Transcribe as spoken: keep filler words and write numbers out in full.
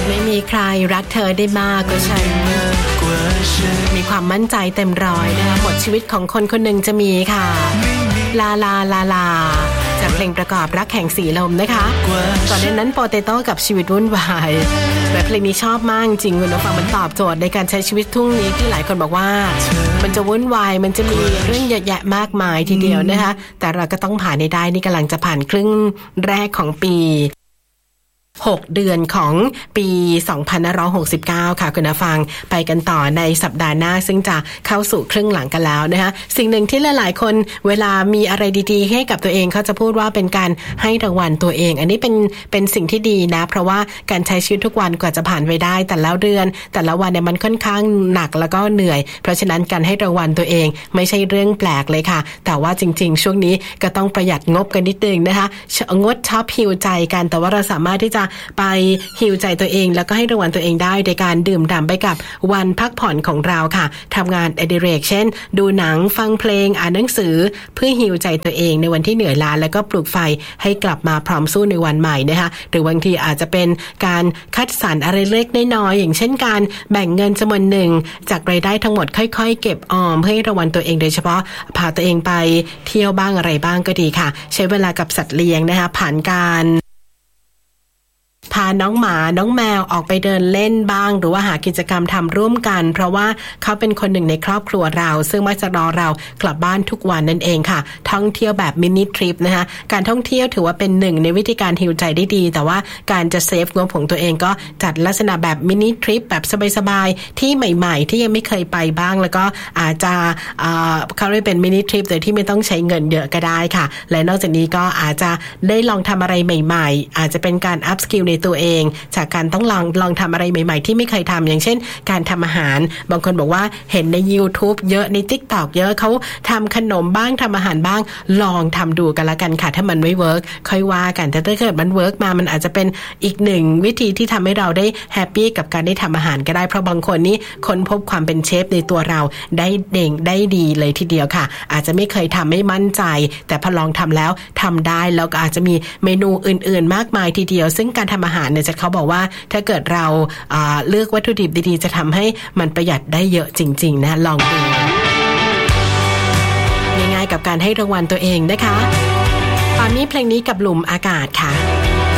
ไม่มีใครรักเธอได้มากกว่าฉันมีความมั่นใจเต็มร้อยนะคะหมดชีวิตของคนคนหนึ่งจะมีค่ะลาลาลาลาจากเพลงประกอบรักแห่งสีลมนะคะก่อนหน้านั้นโปเตโต้กับชีวิตวุ่นวายแบบเพลงนี้ชอบมากจริงคุณผู้ฟังมันตอบโจทย์ในการใช้ชีวิตทุ่งนี้ที่หลายคนบอกว่ามันจะวุ่นวายมันจะมีเรื่องเยอะแยะมากมายทีเดียวนะคะแต่เราก็ต้องผ่านได้นี่กำลังจะผ่านครึ่งแรกของปีหกเดือนของปีสองพันห้าร้อยหกสิบเก้าค่ะคุณผู้ฟังไปกันต่อในสัปดาห์หน้าซึ่งจะเข้าสู่ครึ่งหลังกันแล้วนะคะสิ่งหนึ่งที่หลายๆคนเวลามีอะไรดีๆให้กับตัวเองเขาจะพูดว่าเป็นการให้รางวัลตัวเองอันนี้เป็นเป็นสิ่งที่ดีนะเพราะว่าการใช้ชีวิตทุกวันกว่าจะผ่านไปได้แต่ละเดือนแต่ละวันเนี่ยมันค่อนข้างหนักแล้วก็เหนื่อยเพราะฉะนั้นการให้รางวัลตัวเองไม่ใช่เรื่องแปลกเลยค่ะแต่ว่าจริงๆช่วงนี้ก็ต้องประหยัดงบกันนิดนึงนะคะงดช็อปฮิวใจกันแต่ว่าเราสามารถที่จะไปฮีลใจตัวเองแล้วก็ให้รางวัลตัวเองได้โดยการดื่มด่ำไปกับวันพักผ่อนของเราค่ะทำงานอดิเรกเช่นดูหนังฟังเพลงอ่านหนังสือเพื่อฮีลใจตัวเองในวันที่เหนื่อยล้าแล้วก็ปลุกไฟให้กลับมาพร้อมสู้ในวันใหม่นะคะหรือบางทีอาจจะเป็นการคัดสรรอะไรเล็กน้อยๆอย่างเช่นการแบ่งเงินจำนวนหนึ่งจากรายได้ทั้งหมดค่อยๆเก็บออมเพื่อให้รางวัลตัวเองโดยเฉพาะพาตัวเองไปเที่ยวบ้างอะไรบ้างก็ดีค่ะใช้เวลากับสัตว์เลี้ยงนะคะผ่านการพาน้องหมาน้องแมวออกไปเดินเล่นบ้างหรือว่าหากิจกรรมทำร่วมกันเพราะว่าเขาเป็นคนหนึ่งในครอบครัวเราซึ่งมักจะรอเรากลับบ้านทุกวันนั่นเองค่ะท่องเที่ยวแบบมินิทริปนะคะการท่องเที่ยวถือว่าเป็นหนึ่งในวิธีการฮีลใจได้ดีแต่ว่าการจะเซฟงบของตัวเองก็จัดลักษณะแบบมินิทริปแบบสบายๆที่ใหม่ๆที่ยังไม่เคยไปบ้างแล้วก็อาจจะเขาเรียกเป็นมินิทริปโดยที่ไม่ต้องใช้เงินเยอะก็ได้ค่ะและนอกจากนี้ก็อาจจะได้ลองทำอะไรใหม่ๆอาจจะเป็นการอัพสกิลในตัวเองจากการต้องลองลองทำอะไรใหม่ๆที่ไม่เคยทำอย่างเช่นการทำอาหารบางคนบอกว่าเห็นใน YouTube เยอะใน TikTok เยอะเขาทำขนมบ้างทำอาหารบ้างลองทำดูกันละกันค่ะถ้ามันไม่เวิร์กค่อยว่ากันแต่ถ้าเกิดมันเวิร์กมามันอาจจะเป็นอีกหนึ่งวิธีที่ทำให้เราได้แฮปปี้กับการได้ทำอาหารก็ได้เพราะบางคนนี่ค้นพบความเป็นเชฟในตัวเราได้เด่งได้ดีเลยทีเดียวค่ะอาจจะไม่เคยทำไม่มั่นใจแต่พอลองทำแล้วทำได้แล้วก็อาจจะมีเมนูอื่นๆมากมายทีเดียวซึ่งการทำอาหารเนี่ยจะเขาบอกว่าถ้าเกิดเราเลือกวัตถุดิบดีๆจะทำให้มันประหยัดได้เยอะจริงๆนะลองดูง่ายๆกับการให้รางวัลตัวเองนะคะตอนนี้เพลงนี้กับหลุมอากาศค่ะ